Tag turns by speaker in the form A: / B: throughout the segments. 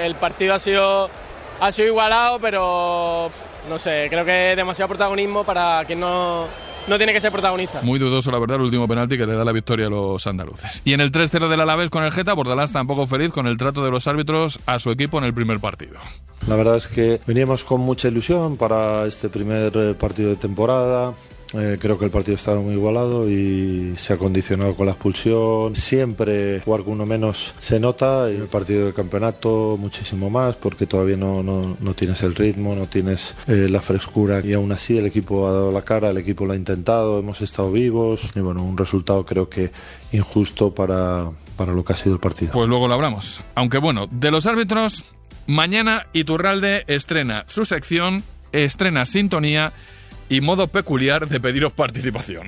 A: el partido ha sido igualado, pero no sé, creo que es demasiado protagonismo para quien no tiene que ser protagonista.
B: Muy dudoso, la verdad, el último penalti que le da la victoria a los andaluces. Y en el 3-0 del Alavés con el Geta, Bordalás tampoco feliz con el trato de los árbitros a su equipo en el primer partido.
C: La verdad es que veníamos con mucha ilusión para este primer partido de temporada. Creo que el partido estaba muy igualado y se ha condicionado con la expulsión. Siempre jugar con uno menos se nota, y el partido de campeonato muchísimo más, porque todavía no tienes el ritmo, no tienes la frescura, y aún así el equipo ha dado la cara, el equipo lo ha intentado, hemos estado vivos, y bueno, un resultado creo que injusto para lo que ha sido el partido.
B: Pues luego lo hablamos. Aunque bueno, de los árbitros, mañana Iturralde estrena su sección, estrena sintonía y modo peculiar de pediros participación.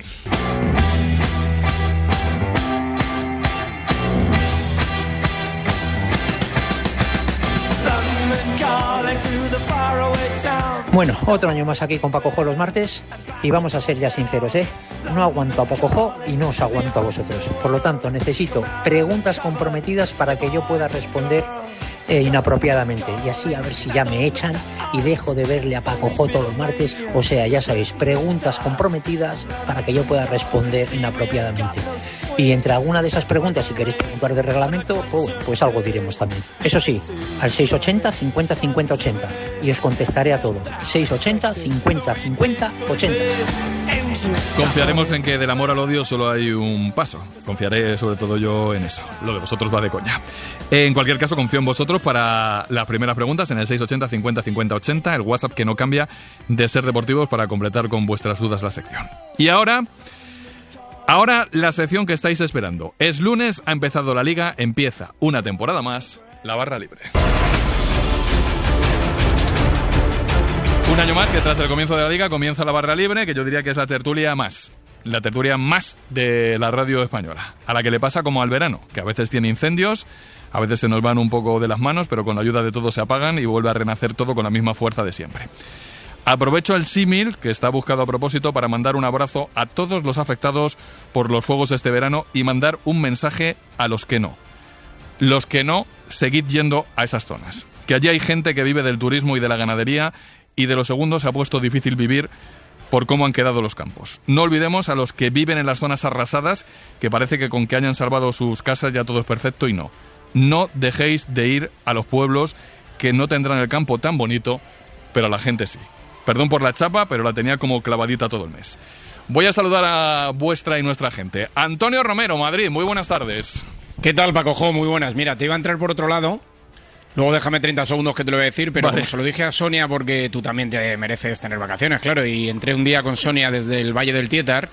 D: Bueno, otro año más aquí con Paco Jo los martes, y vamos a ser ya sinceros, no aguanto a Paco Jo y no os aguanto a vosotros. Por lo tanto, necesito preguntas comprometidas para que yo pueda responder inapropiadamente, y así a ver si ya me echan y dejo de verle a Paco Jo todos los martes. O sea, ya sabéis, preguntas comprometidas para que yo pueda responder inapropiadamente. Y entre alguna de esas preguntas, si queréis preguntar de reglamento, pues algo diremos también. Eso sí, al 680 50 50 80, y os contestaré a todo. 680 50 50 80.
B: Confiaremos en que del amor al odio solo hay un paso. Confiaré sobre todo yo en eso. Lo de vosotros va de coña. En cualquier caso, confío en vosotros para las primeras preguntas en el 680 50 50 80, el WhatsApp que no cambia de Ser Deportivos, para completar con vuestras dudas la sección. Y ahora la sección que estáis esperando. Es lunes, ha empezado la Liga, empieza una temporada más, la barra libre. Un año más que tras el comienzo de la Liga comienza la barra libre, que yo diría que es la tertulia más de la radio española, a la que le pasa como al verano, que a veces tiene incendios, a veces se nos van un poco de las manos, pero con la ayuda de todos se apagan y vuelve a renacer todo con la misma fuerza de siempre. Aprovecho el símil que está buscado a propósito para mandar un abrazo a todos los afectados por los fuegos este verano y mandar un mensaje a los que no. Los que no, seguid yendo a esas zonas. Que allí hay gente que vive del turismo y de la ganadería, y de lo segundo se ha puesto difícil vivir por cómo han quedado los campos. No olvidemos a los que viven en las zonas arrasadas, que parece que con que hayan salvado sus casas ya todo es perfecto, y no. No dejéis de ir a los pueblos que no tendrán el campo tan bonito, pero a la gente sí. Perdón por la chapa, pero la tenía como clavadita todo el mes. Voy a saludar a vuestra y nuestra gente. Antonio Romero, Madrid, muy buenas tardes.
E: ¿Qué tal, Paco Jo? Muy buenas. Mira, te iba a entrar por otro lado. Luego déjame 30 segundos que te lo voy a decir, pero vale. Como se lo dije a Sonia, porque tú también te mereces tener vacaciones, claro, y entré un día con Sonia desde el Valle del Tietar,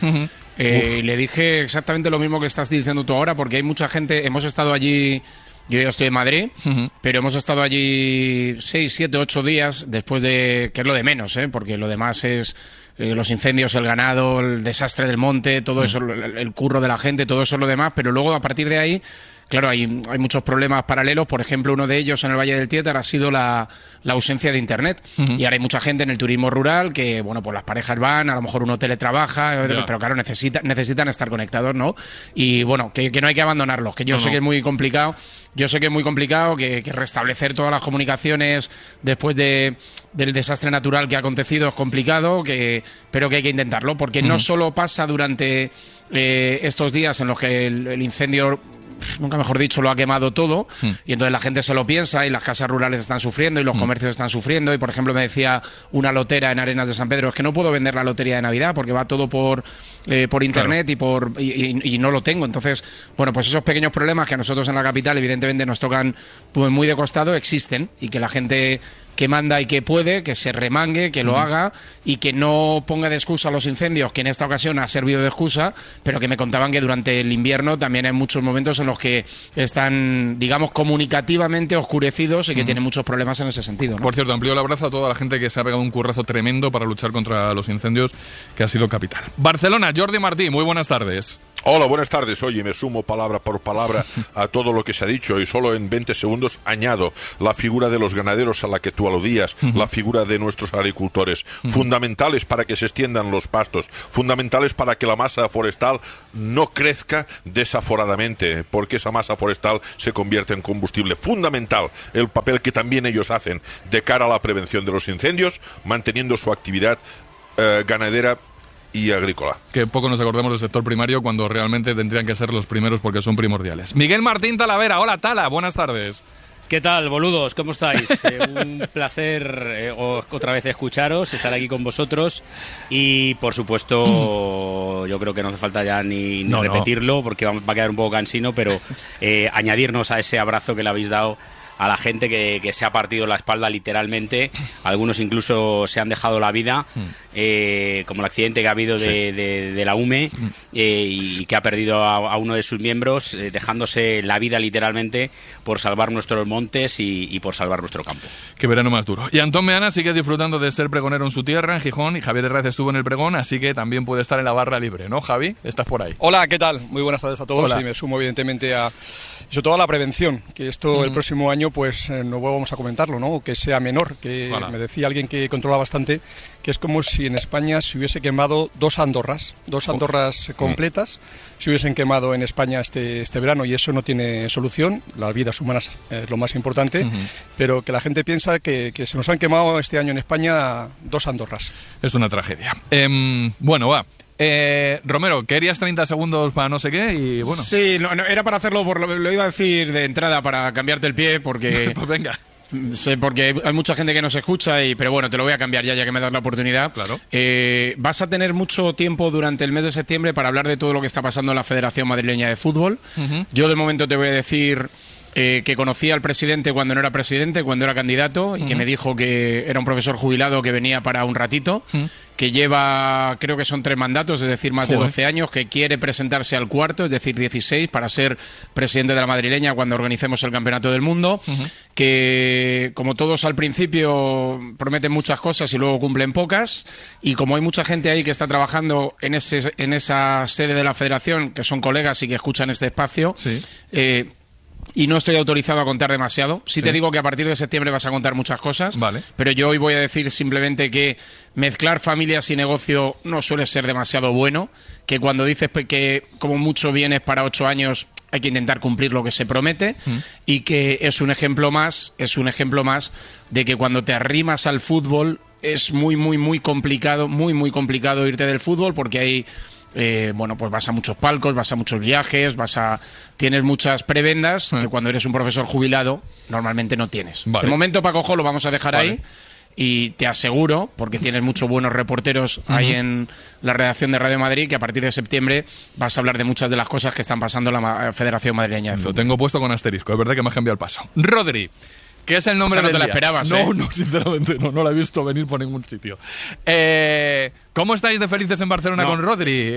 E: y le dije exactamente lo mismo que estás diciendo tú ahora, porque hay mucha gente, hemos estado allí, yo ya estoy en Madrid, pero hemos estado allí 6, 7, 8 días después de, que es lo de menos, porque lo demás es los incendios, el ganado, el desastre del monte, todo eso, el curro de la gente, todo eso es lo demás, pero luego a partir de ahí, claro, hay muchos problemas paralelos. Por ejemplo, uno de ellos en el Valle del Tietar ha sido la ausencia de Internet. Y ahora hay mucha gente en el turismo rural que, bueno, pues las parejas van, a lo mejor uno teletrabaja, pero claro, necesitan estar conectados, ¿no? Y bueno, que no hay que abandonarlos, que yo sé que es muy complicado. Yo sé que es muy complicado, que restablecer todas las comunicaciones después del desastre natural que ha acontecido es complicado, pero que hay que intentarlo, porque no solo pasa durante estos días en los que el incendio, nunca mejor dicho, lo ha quemado todo, y entonces la gente se lo piensa, y las casas rurales están sufriendo, y los comercios están sufriendo, y por ejemplo me decía una lotera en Arenas de San Pedro, es que no puedo vender la lotería de Navidad porque va todo por internet, claro, y no lo tengo. Entonces, bueno, pues esos pequeños problemas que a nosotros en la capital evidentemente nos tocan pues muy de costado, existen, y que la gente que manda y que puede, que se remangue, que lo haga, y que no ponga de excusa los incendios, que en esta ocasión ha servido de excusa, pero que me contaban que durante el invierno también hay muchos momentos en los que están, digamos, comunicativamente oscurecidos y que tienen muchos problemas en ese sentido, ¿no?
B: Por cierto, amplío el abrazo a toda la gente que se ha pegado un currazo tremendo para luchar contra los incendios, que ha sido capital. Barcelona, Jordi Martí, muy buenas tardes.
F: Hola, buenas tardes. Oye, me sumo palabra por palabra a todo lo que se ha dicho y solo en 20 segundos añado la figura de los ganaderos a la que tú aludías, la figura de nuestros agricultores, fundamentales para que se extiendan los pastos, fundamentales para que la masa forestal no crezca desaforadamente, porque esa masa forestal se convierte en combustible. Fundamental el papel que también ellos hacen de cara a la prevención de los incendios, manteniendo su actividad ganadera y agrícola.
B: Que poco nos acordemos del sector primario cuando realmente tendrían que ser los primeros porque son primordiales. Miguel Martín Talavera, hola Tala, buenas tardes.
G: ¿Qué tal, boludos? ¿Cómo estáis? Un placer otra vez escucharos, estar aquí con vosotros y, por supuesto, yo creo que no hace falta ya ni repetirlo porque va a quedar un poco cansino, pero añadirnos a ese abrazo que le habéis dado a la gente que se ha partido la espalda literalmente, algunos incluso se han dejado la vida, como el accidente que ha habido de la UME, y que ha perdido a uno de sus miembros, dejándose la vida literalmente por salvar nuestros montes y por salvar nuestro campo.
B: Qué verano más duro. Y Antón Meana sigue disfrutando de ser pregonero en su tierra, en Gijón, y Javier Herrera estuvo en el pregón, así que también puede estar en la barra libre, ¿no, Javi? Estás por ahí.
H: Hola, ¿qué tal? Muy buenas tardes a todos.
B: Hola.
H: Y me sumo evidentemente a sobre todo a la prevención, que esto el próximo año pues no vamos a comentarlo, ¿no? Que sea menor, que me decía alguien que controla bastante, que es como si en España se hubiese quemado dos Andorras completas, se hubiesen quemado en España este verano, y eso no tiene solución. Las vidas humanas es lo más importante, pero que la gente piensa que se nos han quemado este año en España dos Andorras.
B: Es una tragedia. Bueno, va. Romero, querías 30 segundos para no sé qué y bueno.
E: Sí, no, era para hacerlo, lo iba a decir de entrada para cambiarte el pie porque...
B: Pues venga.
E: Sí, porque hay mucha gente que nos escucha, pero bueno, te lo voy a cambiar ya que me das la oportunidad.
B: Claro.
E: Vas a tener mucho tiempo durante el mes de septiembre para hablar de todo lo que está pasando en la Federación Madrileña de Fútbol. Yo de momento te voy a decir... que conocía al presidente cuando no era presidente, cuando era candidato, y que me dijo que era un profesor jubilado que venía para un ratito, que lleva, creo que son 3 mandatos, es decir, más de 12 años, que quiere presentarse al cuarto, es decir, 16, para ser presidente de la madrileña cuando organicemos el Campeonato del Mundo, que, como todos al principio, prometen muchas cosas y luego cumplen pocas, y como hay mucha gente ahí que está trabajando en esa sede de la Federación, que son colegas y que escuchan este espacio, y no estoy autorizado a contar demasiado. Sí te digo que a partir de septiembre vas a contar muchas cosas, pero yo hoy voy a decir simplemente que mezclar familias y negocio no suele ser demasiado bueno, que cuando dices que como mucho vienes para 8 años hay que intentar cumplir lo que se promete, y que es un ejemplo más de que cuando te arrimas al fútbol es muy complicado irte del fútbol, porque hay... pues vas a muchos palcos, vas a muchos viajes, tienes muchas prebendas que cuando eres un profesor jubilado normalmente no tienes. De momento, Paco Jo, lo vamos a dejar ahí, y te aseguro, porque tienes muchos buenos reporteros ahí en la redacción de Radio Madrid, que a partir de septiembre vas a hablar de muchas de las cosas que están pasando en la Federación Madrileña de Fútbol.
B: Lo tengo puesto con asterisco, es verdad que me has cambiado el paso. Rodri, ¿qué es el nombre
E: no
B: del
E: te la
B: día?
E: esperabas,
B: No, sinceramente, no la he visto venir por ningún sitio. ¿Cómo estáis de felices en Barcelona con Rodri?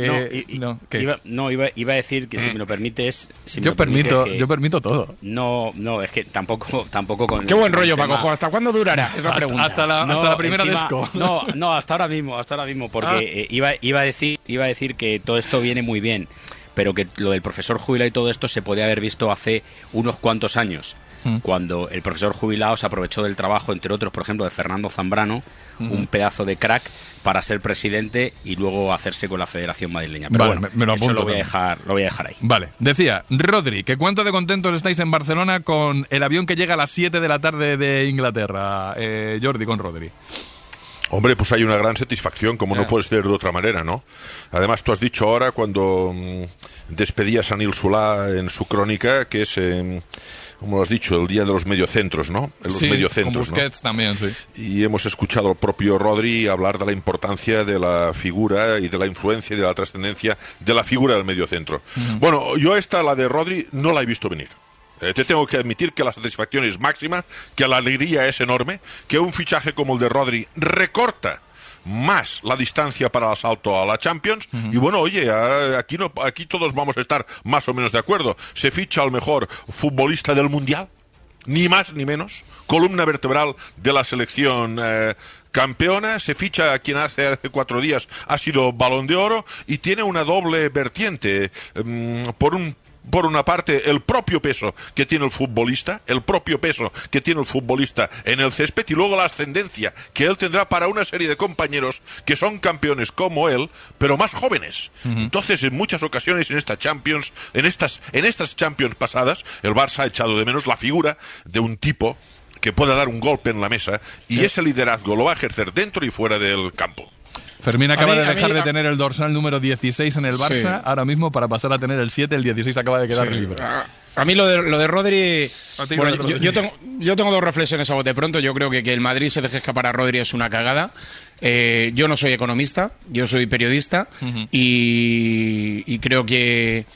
G: Iba a decir que si me lo permites...
B: Yo permito todo.
G: No, es que tampoco con...
E: Qué buen rollo, Paco Jo. ¿Hasta cuándo durará? Es la pregunta.
B: Hasta la primera desco.
G: No, hasta ahora mismo, porque iba a decir que todo esto viene muy bien, pero que lo del profesor jubilado y todo esto se podía haber visto hace unos cuantos años, cuando el profesor jubilado se aprovechó del trabajo, entre otros, por ejemplo, de Fernando Zambrano, un pedazo de crack, para ser presidente y luego hacerse con la Federación Madrileña. Pero
B: vale, me lo apunto.
G: Eso lo voy a dejar ahí.
B: Vale, decía, Rodri, ¿que cuánto de contentos estáis en Barcelona con el avión que llega a las 7 de la tarde de Inglaterra? Jordi, con Rodri.
F: Hombre, pues hay una gran satisfacción, como no puede ser de otra manera, ¿no? Además, tú has dicho ahora, cuando despedías a Nil Solà en su crónica, que es, como lo has dicho, el día de los mediocentros, ¿no? Los mediocentros,
B: con Busquets, ¿no? También, sí.
F: Y hemos escuchado al propio Rodri hablar de la importancia de la figura y de la influencia y de la trascendencia de la figura del mediocentro. Bueno, yo la de Rodri, no la he visto venir. Te tengo que admitir que la satisfacción es máxima, que la alegría es enorme, que un fichaje como el de Rodri recorta más la distancia para el salto a la Champions. Y bueno, oye, aquí todos vamos a estar más o menos de acuerdo. Se ficha al mejor futbolista del Mundial, ni más ni menos, columna vertebral de la selección campeona. Se ficha a quien hace 4 días ha sido Balón de Oro, y tiene una doble vertiente. Por una parte, el propio peso que tiene el futbolista en el césped, y luego la ascendencia que él tendrá para una serie de compañeros que son campeones como él, pero más jóvenes. Entonces, en muchas ocasiones en esta Champions, en estas Champions pasadas, el Barça ha echado de menos la figura de un tipo que pueda dar un golpe en la mesa, y ese liderazgo lo va a ejercer dentro y fuera del campo.
B: Fermín acaba de dejar de tener el dorsal número 16 en el Barça, ahora mismo, para pasar a tener el 7, el 16 acaba de quedar libre.
E: A mí lo de Rodri... Bueno, yo tengo 2 reflexiones a bote pronto. Yo creo que el Madrid se deje escapar a Rodri es una cagada. Yo no soy economista, yo soy periodista, y creo que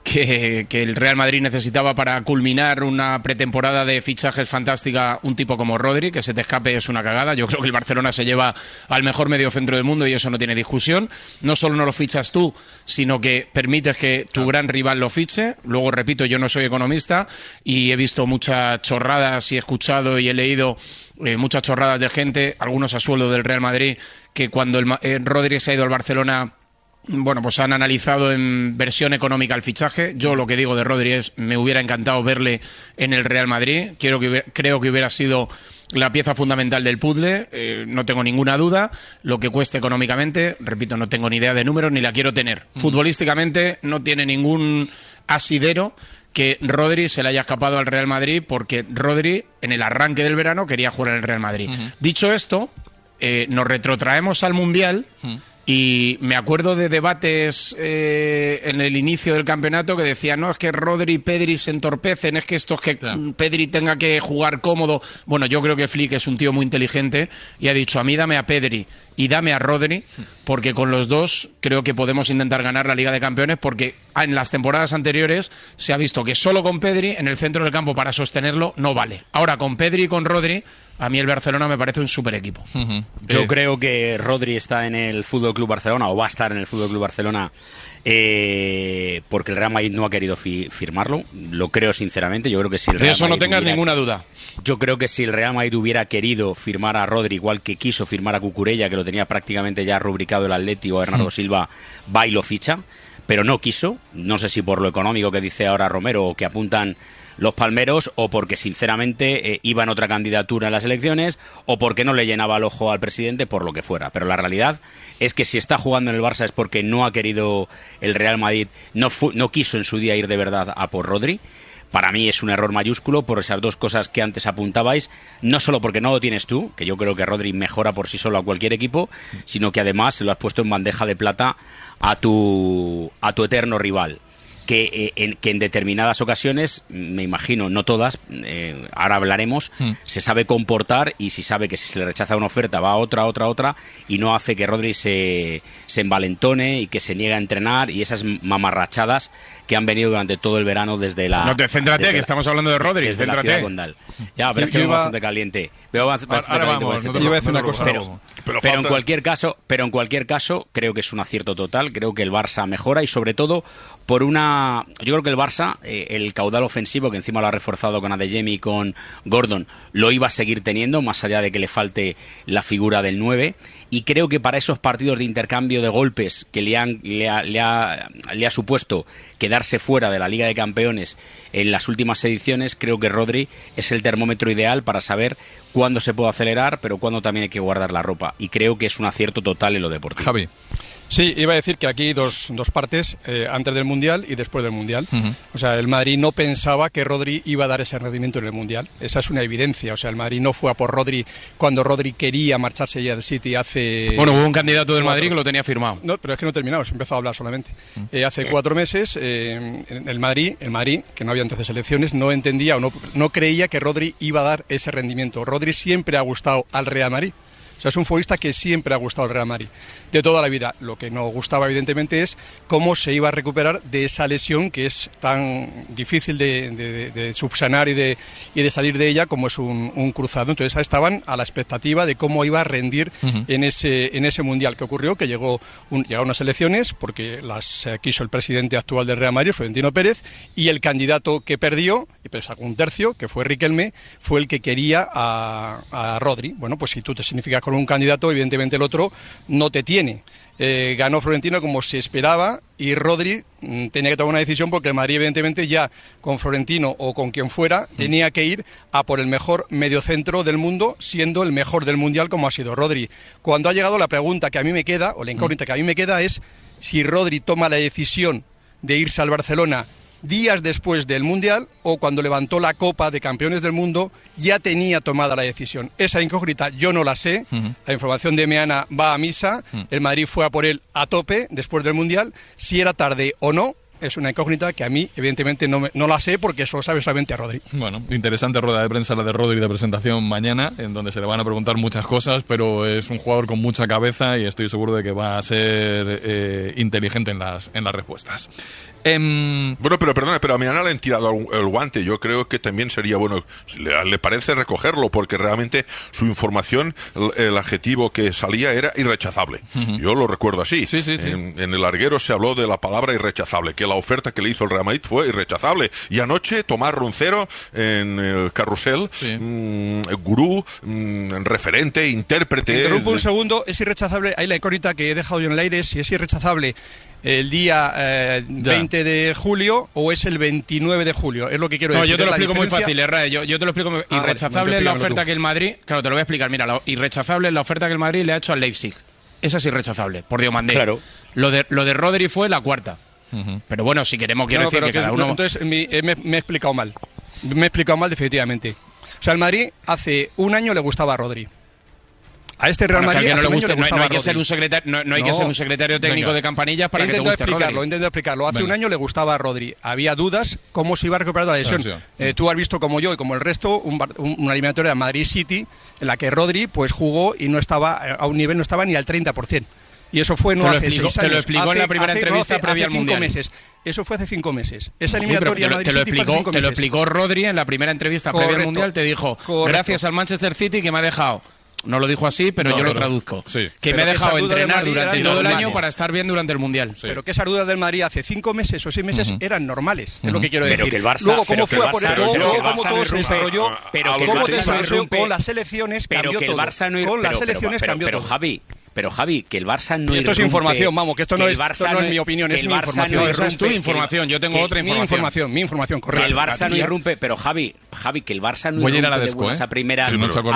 E: el Real Madrid necesitaba para culminar una pretemporada de fichajes fantástica un tipo como Rodri. Que se te escape es una cagada. Yo creo que el Barcelona se lleva al mejor mediocentro del mundo y eso no tiene discusión. No solo no lo fichas tú, sino que permites que tu gran rival lo fiche. Luego, repito, yo no soy economista y he visto muchas chorradas y he escuchado y he leído muchas chorradas de gente, algunos a sueldo del Real Madrid, que cuando Rodri se ha ido al Barcelona, bueno, pues han analizado en versión económica el fichaje. Yo lo que digo de Rodri es, me hubiera encantado verle en el Real Madrid. Creo que hubiera sido la pieza fundamental del puzzle, no tengo ninguna duda. Lo que cueste económicamente, repito, no tengo ni idea de números ni la quiero tener. Futbolísticamente no tiene ningún asidero que Rodri se le haya escapado al Real Madrid, porque Rodri en el arranque del verano quería jugar en el Real Madrid. Dicho esto, nos retrotraemos al Mundial. Y me acuerdo de debates en el inicio del campeonato que decían, no, es que Rodri y Pedri se entorpecen, es que esto es que Pedri tenga que jugar cómodo. Bueno, yo creo que Flick es un tío muy inteligente y ha dicho, a mí dame a Pedri y dame a Rodri, porque con los dos creo que podemos intentar ganar la Liga de Campeones, porque en las temporadas anteriores se ha visto que solo con Pedri en el centro del campo para sostenerlo no vale. Ahora con Pedri y con Rodri, a mí el Barcelona me parece un super equipo.
G: Yo creo que Rodri está en el Fútbol Club Barcelona, o va a estar en el Fútbol Club Barcelona, porque el Real Madrid no ha querido firmarlo. Lo creo sinceramente. Yo creo que si el Real
E: de eso
G: Madrid
E: no tengas ninguna duda.
G: Yo creo que si el Real Madrid hubiera querido firmar a Rodri, igual que quiso firmar a Cucurella, que lo tenía prácticamente ya rubricado el Atleti, o a Bernardo Silva, va y lo ficha, pero no quiso. No sé si por lo económico que dice ahora Romero, o que apuntan los palmeros, o porque sinceramente iba en otra candidatura en las elecciones, o porque no le llenaba el ojo al presidente, por lo que fuera. Pero la realidad es que si está jugando en el Barça es porque no ha querido el Real Madrid, no quiso en su día ir de verdad a por Rodri. Para mí es un error mayúsculo por esas dos cosas que antes apuntabais, no solo porque no lo tienes tú, que yo creo que Rodri mejora por sí solo a cualquier equipo, sino que además se lo has puesto en bandeja de plata a tu eterno rival. Que en determinadas ocasiones, me imagino, no todas, ahora hablaremos, se sabe comportar, y si sabe que si se le rechaza una oferta va a otra, y no hace que Rodri se envalentone y que se niegue a entrenar, y esas mamarrachadas que han venido durante todo el verano desde la...
E: No te céntrate, que estamos hablando de Rodri,
G: desde la ciudad de Condal. Ya, pero es que veo bastante caliente. Pero en cualquier caso, creo que es un acierto total. Creo que el Barça mejora, y sobre todo por una... Yo creo que el Barça, el caudal ofensivo, que encima lo ha reforzado con Adeyemi y con Gordon, lo iba a seguir teniendo, más allá de que le falte la figura del 9. Y creo que para esos partidos de intercambio de golpes que le ha supuesto quedarse fuera de la Liga de Campeones en las últimas ediciones, creo que Rodri es el termómetro ideal para saber cuándo se puede acelerar, pero cuándo también hay que guardar la ropa. Y creo que es un acierto total en lo deportivo.
B: Javi.
H: Sí, iba a decir que aquí dos partes, antes del Mundial y después del Mundial. O sea, el Madrid no pensaba que Rodri iba a dar ese rendimiento en el Mundial. Esa es una evidencia. O sea, el Madrid no fue a por Rodri cuando Rodri quería marcharse ya del City hace...
E: Bueno, hubo un candidato del Madrid que lo tenía firmado.
H: No, pero es que no terminamos, empezó a hablar solamente. Hace 4 meses, el Madrid, que no había entonces elecciones, no entendía o no creía que Rodri iba a dar ese rendimiento. Rodri siempre ha gustado al Real Madrid. O sea, es un futbolista que siempre ha gustado el Real Madrid, de toda la vida. Lo que no gustaba, evidentemente, es cómo se iba a recuperar de esa lesión que es tan difícil de subsanar y de salir de ella como es un cruzado. Entonces estaban a la expectativa de cómo iba a rendir en ese Mundial. ¿Qué ocurrió? Que llegaron unas elecciones porque las quiso el presidente actual del Real Madrid, Florentino Pérez, y el candidato que perdió, pero sacó un tercio, que fue Riquelme, fue el que quería a Rodri. Bueno, pues si tú te significas con un candidato, evidentemente el otro no te tiene. Ganó Florentino como se esperaba y Rodri tenía que tomar una decisión porque el Madrid evidentemente ya con Florentino o con quien fuera tenía que ir a por el mejor mediocentro del mundo, siendo el mejor del Mundial como ha sido Rodri. Cuando ha llegado la pregunta que a mí me queda, o la incógnita que a mí me queda, es si Rodri toma la decisión de irse al Barcelona días después del Mundial o cuando levantó la Copa de Campeones del Mundo ya tenía tomada la decisión. Esa incógnita yo no la sé. La información de Meana va a misa. El Madrid fue a por él a tope después del Mundial. Si era tarde o no, es una incógnita que a mí, evidentemente, no la sé porque eso lo sabe solamente a Rodri.
B: Bueno, interesante rueda de prensa la de Rodri de presentación mañana, en donde se le van a preguntar muchas cosas, pero es un jugador con mucha cabeza y estoy seguro de que va a ser inteligente en las respuestas.
F: Bueno, pero perdona, pero a Meana le han tirado el guante. Yo creo que también sería bueno, le parece recogerlo, porque realmente su información, el adjetivo que salía era irrechazable. Yo lo recuerdo así.
B: Sí.
F: En el larguero se habló de la palabra irrechazable, que la oferta que le hizo el Real Madrid fue irrechazable. Y anoche Tomás Roncero en el carrusel, gurú, referente, intérprete.
H: Interrumpo un segundo, es irrechazable. Ahí la incógnita que he dejado yo en el aire, si es irrechazable el día 20 de julio o es el 29 de julio, es lo que quiero decir.
E: Yo te lo explico muy fácil, Herrera. Yo te lo explico muy... Irrechazable es la oferta que el Madrid... Claro, te lo voy a explicar. Mira, irrechazable es la oferta que el Madrid le ha hecho al Leipzig. Esa es irrechazable, por Diomandé.
G: Claro.
E: Lo de Rodri fue la cuarta. Pero bueno, si queremos, quiero decir que cada uno...
H: Entonces me he explicado mal. Me he explicado mal definitivamente. O sea, al Madrid hace un año le gustaba a Rodri. A este Real Madrid
E: no hay que ser un secretario, no hay que ser un secretario técnico de campanillas para que te guste Rodri.
H: Intento explicarlo. Hace un año le gustaba a Rodri. Había dudas cómo se iba a recuperar la lesión. Tú has visto como yo y como el resto una eliminatoria de Madrid City en la que Rodri pues jugó y no estaba a un nivel, no estaba ni al 30%. Y eso fue no hace 6 años.
E: Te lo explicó en la primera entrevista previa al Mundial.
H: 5 meses. Eso fue hace 5 meses. Esa eliminatoria
E: Madrid City fue hace 5 meses. Te lo explicó Rodri en la primera entrevista previa al Mundial. Te dijo, gracias al Manchester City que me ha dejado... No lo dijo así, pero yo lo traduzco. Que me ha dejado entrenar durante todo el año para estar bien durante el Mundial.
H: Pero que esas dudas del Madrid hace 5 meses o 6 meses eran normales, es lo que quiero decir.
G: Pero que el Barça,
H: luego, cómo fue a por luego cómo todo se desarrolló, cómo se desarrolló con las selecciones, cambió todo. Con las selecciones cambió todo.
G: Pero Javi, que el Barça no irrumpe...
H: Esto es información, vamos, que esto no es mi opinión, es mi información.
E: Es tu información, yo tengo otra información.
H: Mi información, correcto.
G: Que el Barça no irrumpe, pero Javi, que el Barça no irrumpe de buenas a primeras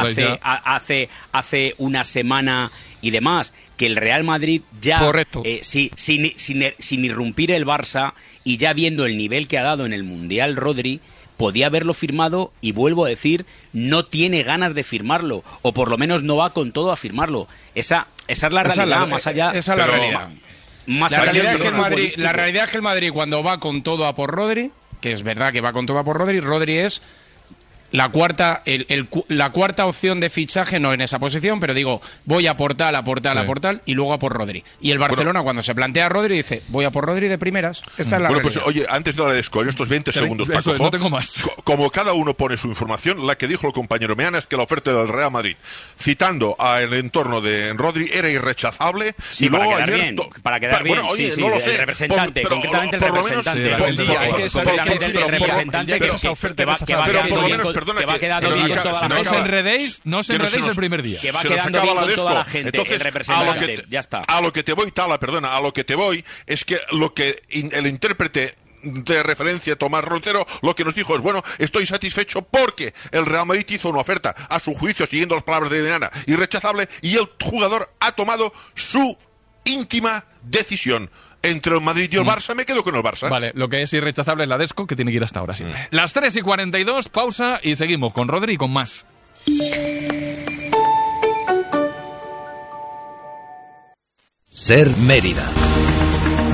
G: hace una semana y demás, que el Real Madrid ya...
H: Correcto.
G: Sin irrumpir el Barça y ya viendo el nivel que ha dado en el Mundial Rodri, podía haberlo firmado y vuelvo a decir, no tiene ganas de firmarlo, o por lo menos no va con todo a firmarlo. Esa es la realidad, más allá...
E: Esa es la realidad. La realidad es que el Madrid cuando va con todo a por Rodri, que es verdad que va con todo a por Rodri, Rodri es la cuarta opción de fichaje, no en esa posición, pero digo, voy a por tal, y luego a por Rodri. Y el Barcelona, cuando se plantea a Rodri, dice, voy a por Rodri de primeras. Esta es la realidad.
F: Pues oye, antes de la desco, en estos 20 segundos, Paco,
B: no tengo más.
F: Como cada uno pone su información, la que dijo el compañero Meana es que la oferta del Real Madrid, citando al entorno de Rodri, era irrechazable.
G: Sí,
F: y luego
G: para quedar bien,
F: bueno, oye,
G: sí,
F: no lo sé.
G: El representante, concretamente el representante. Que va quedando bien con toda la gente.
B: No os enredéis el primer día.
G: Que va quedando bien con toda la gente. Entonces, el representante, ya está.
F: A lo que te voy es que lo que el intérprete de referencia Tomás Roncero lo que nos dijo es, bueno, estoy satisfecho porque el Real Madrid hizo una oferta, a su juicio, siguiendo las palabras de Meana, irrechazable, y el jugador ha tomado su íntima decisión. Entre el Madrid y el Barça, me quedo con el Barça.
B: Vale, lo que es irrechazable es la desco, que tiene que ir hasta ahora siempre. Las 3:42, pausa y seguimos con Rodri y con más.
I: Ser Mérida.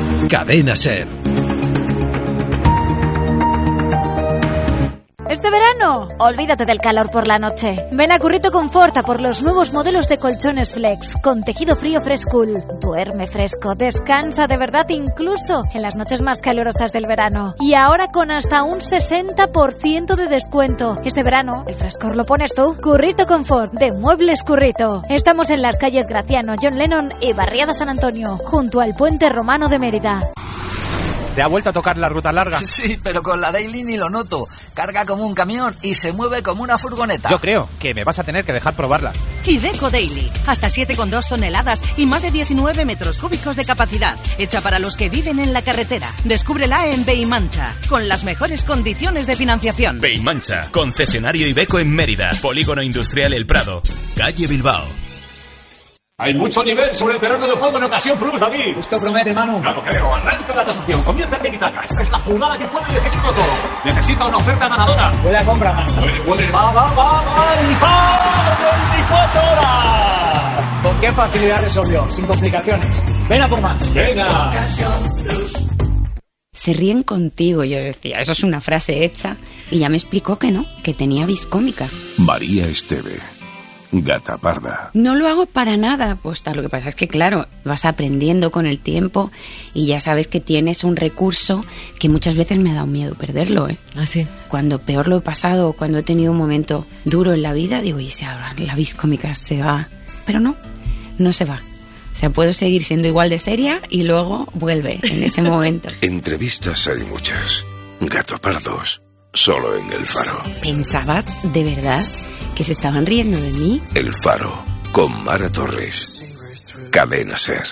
I: Cadena Ser.
J: Este verano verano? Olvídate del calor por la noche. Ven a Currito Confort a por los nuevos modelos de colchones Flex con tejido frío Frescool. Duerme fresco, descansa de verdad incluso en las noches más calurosas del verano. Y ahora con hasta un 60% de descuento. Este verano, el frescor lo pones tú. Currito Confort, de Muebles Currito. Estamos en las calles Graciano, John Lennon y Barriada San Antonio, junto al Puente Romano de Mérida.
K: ¿Te ha vuelto a tocar la ruta larga?
L: Sí, pero con la Daily ni lo noto. Carga como un camión y se mueve como una furgoneta.
K: Yo creo que me vas a tener que dejar probarla.
M: Iveco Daily. Hasta 7,2 toneladas y más de 19 metros cúbicos de capacidad. Hecha para los que viven en la carretera. Descúbrela en Beimancha, con las mejores condiciones de financiación.
N: Beimancha, concesionario Iveco en Mérida. Polígono Industrial El Prado. Calle Bilbao.
O: Hay mucho nivel sobre el terreno de juego en Ocasión Plus, David.
P: Esto promete, Manu.
O: Claro, creo. Arranca la tasación. Comienza el tiki-taka. Esta es la jugada que puede decidirlo todo. Necesita una oferta ganadora.
P: Huele a compra, Manu.
O: Huele. Va. ¡El 24 horas!
P: ¿Con qué facilidad resolvió? Sin complicaciones. Ven a por más.
O: Venga.
P: Ocasión Plus.
Q: Se ríen contigo, yo decía. Eso es una frase hecha. Y ya me explicó que no, que tenía vis cómica.
R: María Esteve. Gata parda.
Q: No lo hago para nada, pues lo que pasa es que claro, vas aprendiendo con el tiempo y ya sabes que tienes un recurso que muchas veces me ha dado miedo perderlo, ¿eh?
S: ¿Ah, sí?
Q: Cuando peor lo he pasado, cuando he tenido un momento duro en la vida, digo, y si ahora la vis cómica se va, pero no se va. O sea, puedo seguir siendo igual de seria y luego vuelve en ese momento.
R: Entrevistas hay muchas. Gato pardos, solo en El Faro.
Q: Pensaba, de verdad, que se estaban riendo de mí.
R: El Faro, con Mara Torres. Cadena Ser.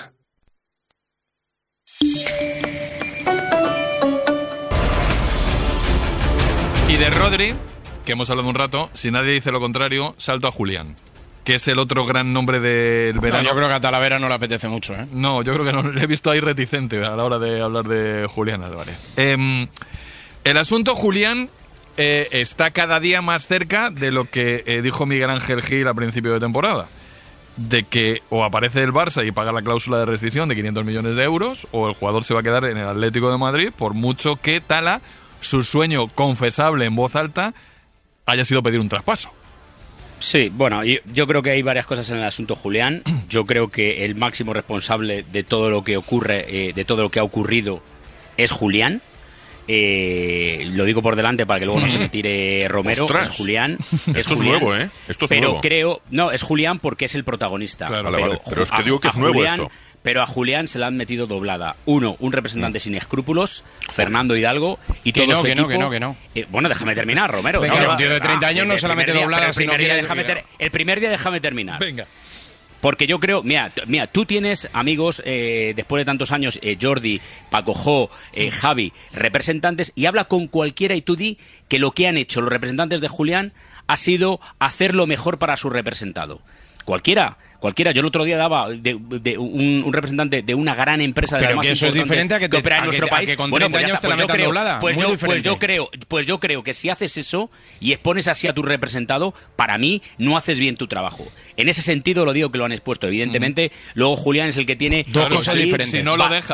B: Y de Rodri, que hemos hablado un rato, si nadie dice lo contrario, salto a Julián, que es el otro gran nombre del verano.
E: No, yo creo que a Talavera no le apetece mucho, ¿eh?
B: No, yo creo que no. Le he visto ahí reticente a la hora de hablar de Julián Álvarez. El asunto, Julián, está cada día más cerca de lo que dijo Miguel Ángel Gil a principio de temporada. De que o aparece el Barça y paga la cláusula de rescisión de 500 millones de euros, o el jugador se va a quedar en el Atlético de Madrid, por mucho que Tala, su sueño confesable en voz alta, haya sido pedir un traspaso.
G: Sí, bueno, yo creo que hay varias cosas en el asunto Julián. Yo creo que el máximo responsable de todo lo que ocurre, de todo lo que ha ocurrido, es Julián. Lo digo por delante para que luego no se me tire Romero.
F: ¡Ostras!
G: Es Julián.
F: Esto es nuevo, ¿eh? Esto es
G: pero
F: nuevo.
G: creo... No, es Julián porque es el protagonista.
F: Claro, vale. Pero es que digo que es nuevo
G: Julián,
F: esto.
G: Pero a Julián se le han metido doblada. Uno, un representante sin escrúpulos, Fernando Hidalgo, y todo su equipo...
E: Que no.
G: Bueno, déjame terminar, Romero.
E: Venga, un tío de 30 años no se la mete doblada.
G: El primer día déjame terminar.
B: Venga.
G: Porque yo creo, mira, tú tienes amigos, después de tantos años, Jordi, Paco Jo, Javi, representantes, y habla con cualquiera y tú di que lo que han hecho los representantes de Julián ha sido hacer lo mejor para su representado. Cualquiera. Yo el otro día daba de un representante de una gran empresa de las más
E: importantes. Pero que eso es diferente a que
G: opera en nuestro país.
E: Que con 30 años te la metan doblada.
G: Pues yo creo que si haces eso y expones así a tu representado, para mí no haces bien tu trabajo. En ese sentido lo digo que lo han expuesto. Evidentemente, luego Julián es el que tiene
E: dos cosas diferentes.
B: Si no lo deja,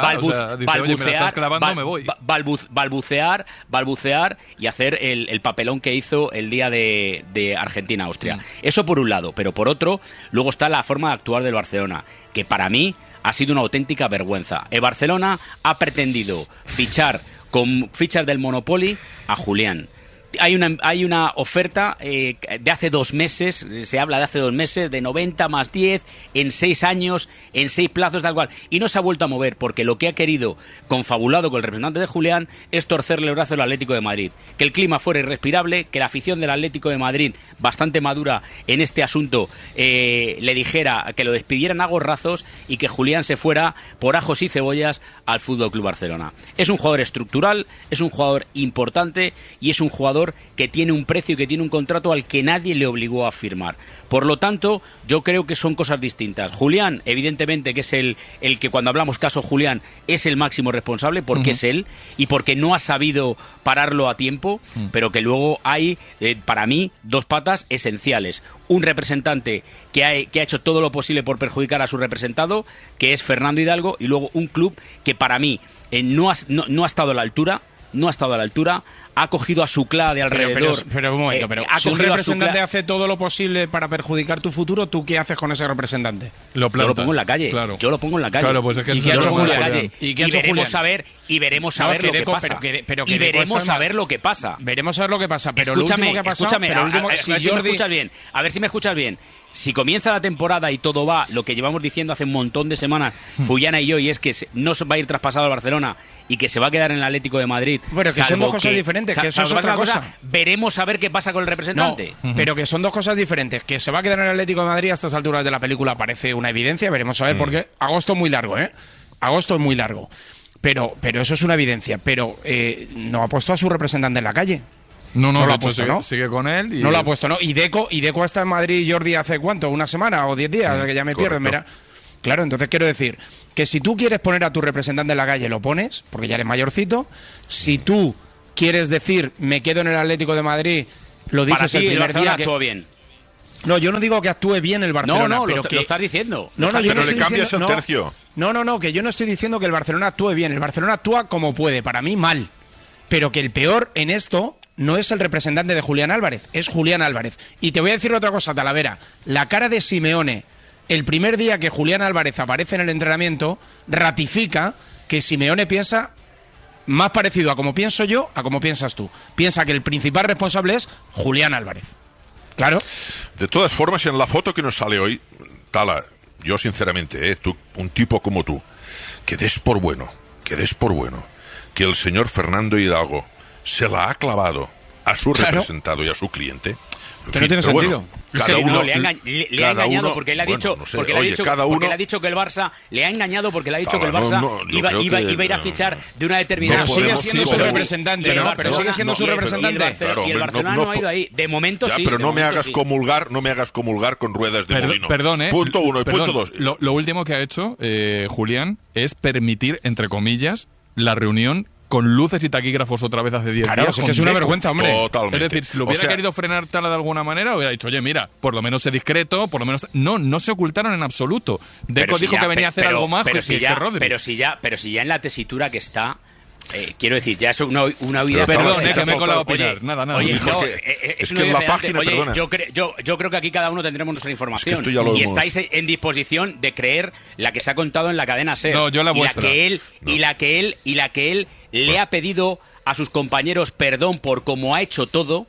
G: balbucear y hacer el papelón que hizo el día de Argentina-Austria. Eso por un lado, pero por otro, luego está la forma de actuar del Barcelona, que para mí ha sido una auténtica vergüenza. El Barcelona ha pretendido fichar con fichas del Monopoly a Julián. Hay una oferta de hace 2 meses, se habla de hace 2 meses, de 90 más 10, en 6 años, en 6 plazos, tal cual. Y no se ha vuelto a mover, porque lo que ha querido, confabulado con el representante de Julián, es torcerle el brazo al Atlético de Madrid. Que el clima fuera irrespirable, que la afición del Atlético de Madrid, bastante madura en este asunto, le dijera que lo despidieran a gorrazos y que Julián se fuera por ajos y cebollas al Fútbol Club Barcelona. Es un jugador estructural, es un jugador importante y es un jugador que tiene un precio y que tiene un contrato al que nadie le obligó a firmar. Por lo tanto, yo creo que son cosas distintas. Julián, evidentemente, que es el que cuando hablamos caso Julián es el máximo responsable, porque es él y porque no ha sabido pararlo a tiempo, pero que luego hay, para mí, 2 patas esenciales. Un representante que ha hecho todo lo posible por perjudicar a su representado, que es Fernando Hidalgo, y luego un club que para mí no ha estado a la altura, ha cogido a su clá de alrededor.
E: Pero un momento, si un representante hace todo lo posible para perjudicar tu futuro, ¿tú qué haces con ese representante?
B: Lo
G: yo lo pongo en la calle.
B: Claro.
G: Yo lo pongo en la calle.
B: Claro, pues es que
G: ¿Y qué ha hecho
B: Julián?
G: Y veremos a ver lo que pasa. Y veremos a ver lo que pasa.
E: Veremos a ver lo que pasa. Pero
G: escúchame,
E: lo último que ha pasado,
G: escúchame,
E: pero
G: a ver si me escuchas bien. A ver si me escuchas bien. Si comienza la temporada y todo va, lo que llevamos diciendo hace un montón de semanas, Fullana y yo, y es que no va a ir traspasado al Barcelona y que se va a quedar en el Atlético de Madrid.
E: Bueno, que son dos cosas diferentes, que eso es otra cosa.
G: Veremos a ver qué pasa con el representante.
E: No, pero que son dos cosas diferentes. Que se va a quedar en el Atlético de Madrid a estas alturas de la película parece una evidencia. Veremos a ver, porque agosto es muy largo, ¿eh? Agosto es muy largo. Pero eso es una evidencia. Pero no ha puesto a su representante en la calle.
B: No
E: lo ha
B: puesto,
E: ¿no?
B: Sigue con él. Y...
E: No lo ha puesto, ¿no? Y Deco está en Madrid, Jordi, ¿hace cuánto? ¿Una semana o 10 días? Que ya me pierdo. Mira. Claro, entonces quiero decir que si tú quieres poner a tu representante en la calle, lo pones, porque ya eres mayorcito. Si tú quieres decir, me quedo en el Atlético de Madrid, lo dices el primer día.
G: Actuó bien.
E: No, yo no digo que actúe bien el Barcelona.
G: Pero lo estás diciendo.
F: Pero le cambias el tercio.
E: No, que yo no estoy diciendo que el Barcelona actúe bien. El Barcelona actúa como puede, para mí mal. Pero que el peor en esto no es el representante de Julián Álvarez, es Julián Álvarez. Y te voy a decir otra cosa, Talavera. La cara de Simeone, el primer día que Julián Álvarez aparece en el entrenamiento, ratifica que Simeone piensa más parecido a como pienso yo, a como piensas tú. Piensa que el principal responsable es Julián Álvarez. Claro.
F: De todas formas, en la foto que nos sale hoy, Tala, yo sinceramente, tú, un tipo como tú, que des por bueno que el señor Fernando Hidalgo se la ha clavado a su representado y a su cliente.
E: Que no tiene sentido.
F: Cada uno
G: le ha engañado porque él ha dicho, porque le ha dicho que el Barça le ha engañado porque le ha dicho que el Barça iba a ir a fichar de una determinada.
E: Pero sigue siendo su representante, ¿no? Pero sigue siendo su representante.
G: Y el Barcelona no ha ido ahí. De momento sí.
F: Pero no me hagas comulgar con ruedas de molino.
B: Perdón,
F: Punto uno y punto dos.
B: Lo último que ha hecho Julián es permitir, entre comillas, la reunión con luces y taquígrafos otra vez hace 10 días.
E: Claro, es que es una vergüenza, hombre.
F: Totalmente.
B: Es decir, si lo hubiera querido frenar Tala de alguna manera, hubiera dicho, oye, mira, por lo menos sé discreto, por lo menos... No se ocultaron en absoluto. Deco dijo que venía a hacer algo más
G: pero si ya en la tesitura que está... quiero decir, ya es una huida...
B: Perdón, que me he colado a opinar. Nada.
G: Oye,
F: es que en la página, perdona.
G: Yo creo que aquí cada uno tendremos nuestra información.
F: Es que esto ya lo
G: estáis en disposición de creer la que se ha contado en la cadena SER.
B: No, yo la vuestra.
G: Y la que él le ha pedido a sus compañeros perdón por cómo ha hecho todo,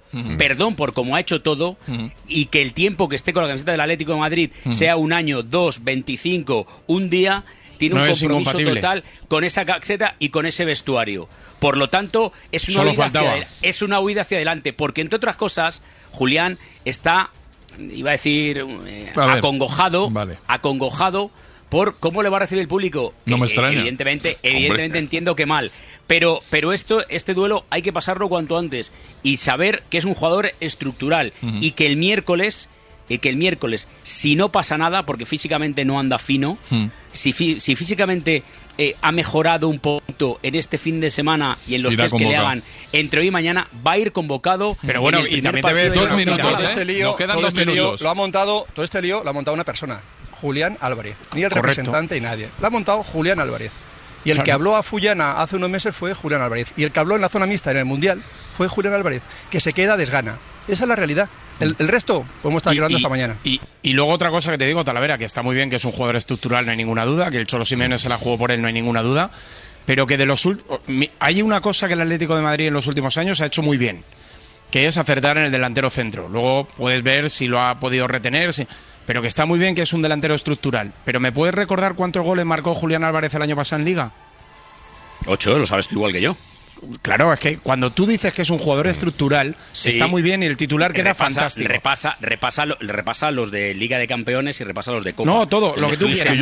G: y que el tiempo que esté con la camiseta del Atlético de Madrid sea un año, 2, 25, un día... Tiene un compromiso total con esa camiseta y con ese vestuario. Por lo tanto, es una huida hacia adelante. Porque, entre otras cosas, Julián está, iba a decir, acongojado por cómo le va a recibir el público.
B: No me extraña.
G: Evidentemente entiendo que mal. Pero este duelo hay que pasarlo cuanto antes. Y saber que es un jugador estructural. Y que el miércoles, si no pasa nada, porque físicamente no anda fino, si físicamente ha mejorado un poquito en este fin de semana y en los test que le hagan entre hoy y mañana, va a ir convocado.
E: Pero bueno, y también te ves
B: 2 minutos, nos quedan 2 minutos.
H: Todo este lío lo ha montado una persona, Julián Álvarez. Ni el representante y nadie. Lo ha montado Julián Álvarez. Y el que habló a Fullana hace unos meses fue Julián Álvarez. Y el que habló en la zona mixta en el Mundial fue Julián Álvarez, que se queda desgana. Esa es la realidad. El resto podemos estar llorando hasta mañana.
E: Y luego otra cosa que te digo, Talavera, que está muy bien, que es un jugador estructural, no hay ninguna duda, que el Cholo Simeone se la jugó por él, no hay ninguna duda, pero que hay una cosa que el Atlético de Madrid en los últimos años ha hecho muy bien, que es acertar en el delantero centro. Luego puedes ver si lo ha podido retener, pero que está muy bien, que es un delantero estructural. Pero ¿me puedes recordar cuántos goles marcó Julián Álvarez el año pasado en Liga?
G: 8, lo sabes tú igual que yo.
E: Claro, es que cuando tú dices que es un jugador estrucral, está muy bien y el titular queda fantástico.
G: Repasa los de Liga de Campeones y repasa los de Copa.
E: No, todo, lo que tú quieras.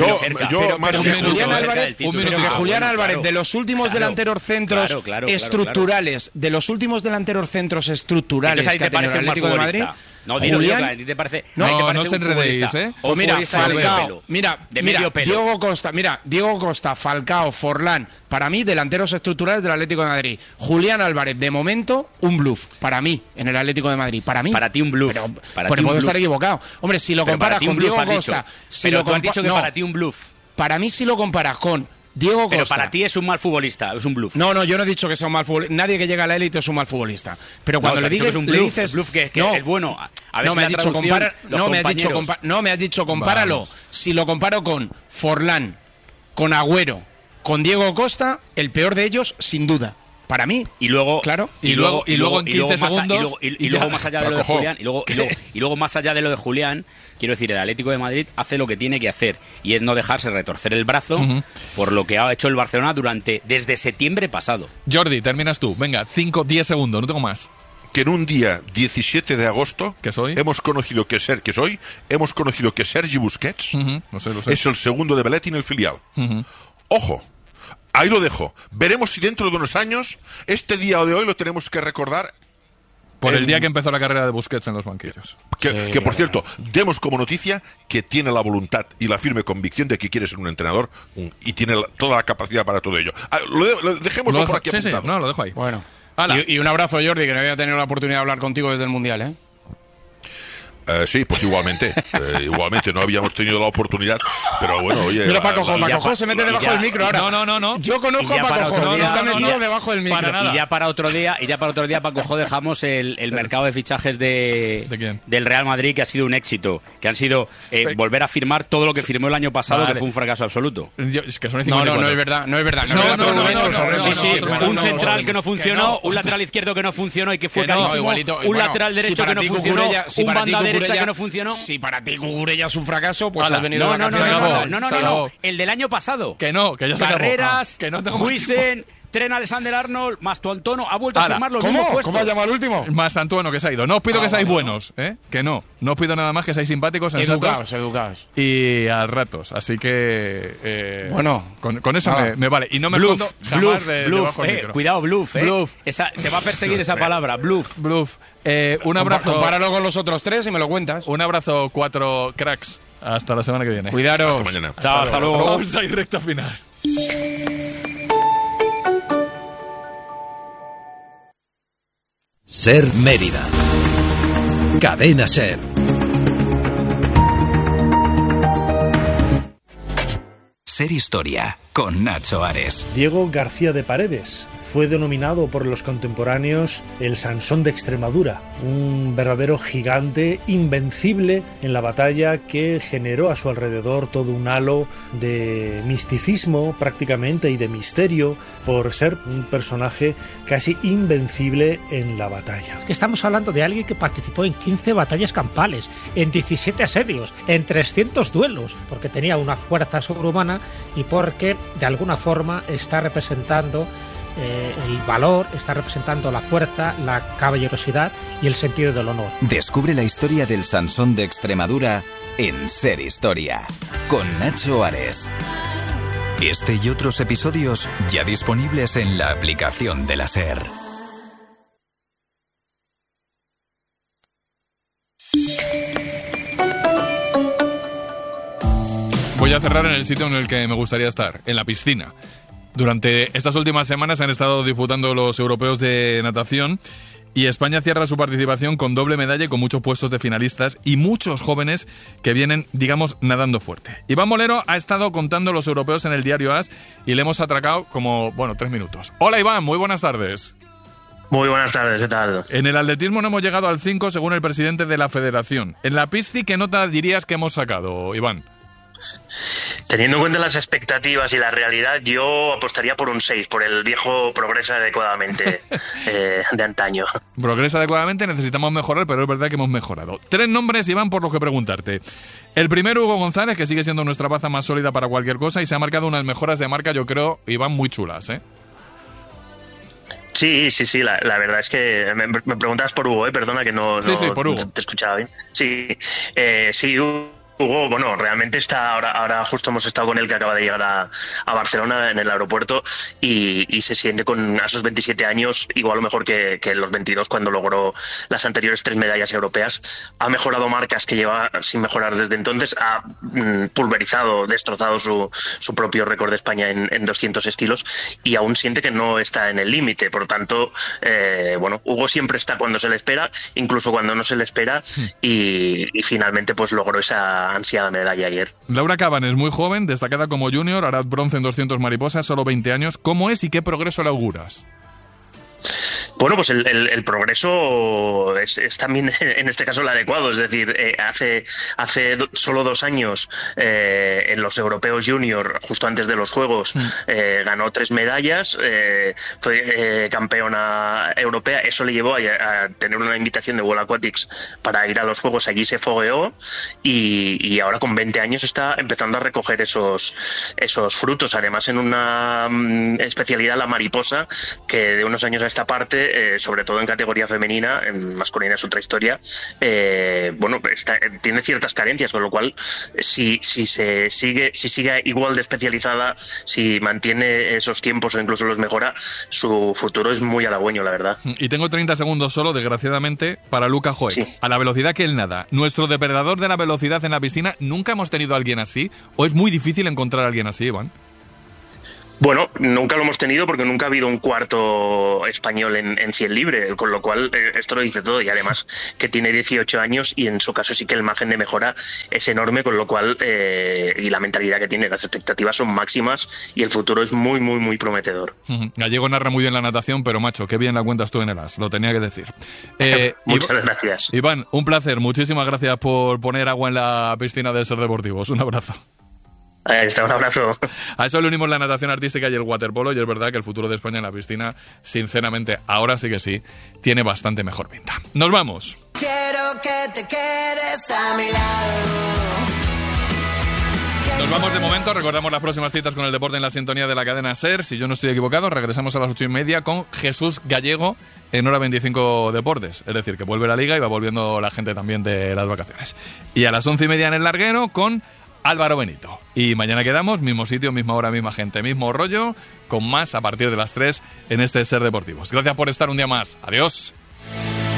F: Pero
E: Julián Álvarez, de los últimos delanteros centros estructurales, de los últimos delanteros centros estructurales que ha tenido el Atlético de Madrid...
G: No, dilo yo, que a ti te parece.
B: No se enredéis,
E: O mira, Falcao, Diego Costa, Falcao, Forlán, para mí, delanteros estructurales del Atlético de Madrid. Julián Álvarez, de momento, un bluff. Para mí, en el Atlético de Madrid. Para mí.
G: Para ti un bluff.
E: Pero puedo estar equivocado. Hombre, si lo comparas con Diego Costa...
G: Pero tú has dicho que para ti un bluff.
E: Para mí, si lo comparas con Diego Costa.
G: Pero para ti es un mal futbolista, es un bluff.
E: No, yo no he dicho que sea un mal futbolista. Nadie que llega a la élite es un mal futbolista. Pero cuando le dices,
G: le dices bluff que no, es bueno. A ver,
E: no,
G: si
E: me has dicho
G: me
E: has dicho compáralo. Vamos. Si lo comparo con Forlán, con Agüero, con Diego Costa, el peor de ellos, sin duda. Para mí.
G: Y luego,
E: claro.
B: Y luego en 15 segundos.
G: Y luego más allá de lo de Julián. Y luego más allá de lo de Julián, quiero decir, el Atlético de Madrid hace lo que tiene que hacer. Y es no dejarse retorcer el brazo por lo que ha hecho el Barcelona desde septiembre pasado.
B: Jordi, terminas tú. Venga, 5-10 segundos, no tengo más.
F: Que en un día 17 de agosto hemos conocido que Sergi Busquets
B: lo sé.
F: es el segundo de Belletti en el filial. Ojo, ahí lo dejo. Veremos si dentro de unos años este día de hoy lo tenemos que recordar
B: por el día que empezó la carrera de Busquets en los banquillos.
F: Que por cierto, demos como noticia que tiene la voluntad y la firme convicción de que quiere ser un entrenador y tiene toda la capacidad para todo ello. Dejémoslo por aquí apuntado.
B: No, lo dejo ahí.
E: Bueno. Y un abrazo, Jordi, que no había tenido la oportunidad de hablar contigo desde el Mundial, ¿eh?
F: Sí, pues igualmente. Igualmente, no habíamos tenido la oportunidad. Pero bueno, oye.
E: Mira, Paco se mete debajo del micro ahora.
B: No.
E: Yo conozco a Paco Jo, está metido debajo del micro.
G: Y ya para otro día, Paco Jo, dejamos el mercado de fichajes
B: ¿De
G: del Real Madrid, que ha sido un éxito. Que han sido volver a firmar todo lo que firmó el año pasado, que fue un fracaso absoluto.
B: Es que son
E: no es verdad. No,
G: un central que no funcionó, un lateral izquierdo que no funcionó y que fue carísimo, un lateral derecho que no funcionó, un banda derecha que no funcionó.
E: Si para ti Cucurella es un fracaso, pues has venido
G: a vacaciones. No. El del año pasado.
B: Que ya se acabó.
G: Carreras, Huijsen, Trent Alexander-Arnold, Mastuantono ha vuelto a firmar los mismos puestos.
E: ¿Cómo ha llamado el último?
B: Mastuantono, que se ha ido. No os pido que seáis buenos, que no. No os pido nada más que seáis simpáticos, sensatos,
E: educados.
B: Y a ratos. Así que con eso me vale. Y no me escondo jamás debajo del micro.
G: Cuidado, bluff. Te va a perseguir esa palabra, bluff.
B: Un abrazo.
E: Compáralo con los otros tres y me lo cuentas.
B: Un abrazo, 4 cracks. Hasta la semana que viene.
E: Cuidaros.
F: Hasta mañana.
G: Chao, hasta luego.
B: Vamos a ir recta final.
I: Ser Mérida. Cadena Ser. Ser Historia con Nacho Ares.
S: Diego García de Paredes fue denominado por los contemporáneos el Sansón de Extremadura, un verdadero gigante invencible en la batalla que generó a su alrededor todo un halo de misticismo prácticamente y de misterio por ser un personaje casi invencible en la batalla.
T: Es que estamos hablando de alguien que participó en 15 batallas campales, en 17 asedios, en 300 duelos, porque tenía una fuerza sobrehumana y porque de alguna forma está representando el valor, está representando la fuerza, la caballerosidad y el sentido del honor.
I: Descubre la historia del Sansón de Extremadura en Ser Historia, con Nacho Ares. Este y otros episodios ya disponibles en la aplicación de la SER.
B: Voy a cerrar en el sitio en el que me gustaría estar, en la piscina. Durante estas últimas semanas han estado disputando los europeos de natación y España cierra su participación con doble medalla y con muchos puestos de finalistas y muchos jóvenes que vienen, digamos, nadando fuerte. Iván Molero ha estado contando los europeos en el diario AS y le hemos atracado como, 3 minutos. Hola Iván, muy buenas tardes.
U: Muy buenas tardes, ¿qué tal?
B: En el atletismo no hemos llegado al 5 según el presidente de la federación. En la pista, ¿qué nota dirías que hemos sacado, Iván?
U: Teniendo en cuenta las expectativas y la realidad, yo apostaría por un 6, por el viejo progresa adecuadamente de antaño.
B: Progresa adecuadamente, necesitamos mejorar, pero es verdad que hemos mejorado. 3 nombres, Iván, por los que preguntarte. El primero, Hugo González, que sigue siendo nuestra baza más sólida para cualquier cosa y se ha marcado unas mejoras de marca, yo creo, Iván, muy chulas, ¿eh?
U: Sí, la verdad es que me preguntabas por Hugo, perdona que no
B: por Hugo.
U: Te escuchaba bien. Sí, Hugo, bueno, realmente está ahora justo hemos estado con él, que acaba de llegar a Barcelona en el aeropuerto y se siente con a sus 27 años igual o mejor que los 22 cuando logró las anteriores 3 medallas europeas. Ha mejorado marcas que lleva sin mejorar desde entonces, ha pulverizado, destrozado su propio récord de España en 200 estilos y aún siente que no está en el límite. Por tanto, Hugo siempre está cuando se le espera, incluso cuando no se le espera y finalmente pues logró esa esa ansiada medalla ayer.
B: Laura Cabanes, muy joven, destacada como junior, hará bronce en 200 mariposas, solo 20 años. ¿Cómo es y qué progreso le auguras?
U: Bueno, pues el progreso es también en este caso el adecuado, es decir, hace solo 2 años en los europeos junior, justo antes de los Juegos, ganó 3 medallas, fue campeona europea, eso le llevó a tener una invitación de World Aquatics para ir a los Juegos, allí se fogueó y ahora con 20 años está empezando a recoger esos frutos, además en una especialidad, la mariposa, que de unos años a esta parte, sobre todo en categoría femenina, en masculina es otra historia, tiene ciertas carencias, con lo cual si sigue igual de especializada, si mantiene esos tiempos o incluso los mejora, su futuro es muy halagüeño, la verdad.
B: Y tengo 30 segundos solo, desgraciadamente, para Luka Hoek.
U: Sí.
B: A la velocidad que él nada, nuestro depredador de la velocidad en la piscina, ¿nunca hemos tenido a alguien así? ¿O es muy difícil encontrar a alguien así, Iván?
U: Bueno, nunca lo hemos tenido porque nunca ha habido un cuarto español en 100 libre, con lo cual esto lo dice todo, y además que tiene 18 años y en su caso sí que el margen de mejora es enorme, con lo cual y la mentalidad que tiene, las expectativas son máximas y el futuro es muy, muy, muy prometedor.
B: Gallego narra muy bien la natación, pero macho, qué bien la cuentas tú en el AS, lo tenía que decir.
U: Muchas gracias.
B: Iván, un placer, muchísimas gracias por poner agua en la piscina de Ser Deportivos, un abrazo.
U: Ahí está, un abrazo.
B: A eso le unimos la natación artística y el waterpolo, y es verdad que el futuro de España en la piscina, sinceramente, ahora sí que sí, tiene bastante mejor pinta. ¡Nos vamos!
A: Quiero que te quedes a mi lado.
B: Nos vamos de momento, recordamos las próximas citas con el deporte en la sintonía de la cadena SER. Si yo no estoy equivocado, regresamos a las 8:30 con Jesús Gallego en Hora 25 Deportes. Es decir, que vuelve la Liga y va volviendo la gente también de las vacaciones. Y a las 11:30 en el larguero con Álvaro Benito. Y mañana quedamos, mismo sitio, misma hora, misma gente, mismo rollo, con más a partir de las 3 en este Ser Deportivos. Gracias por estar un día más. Adiós.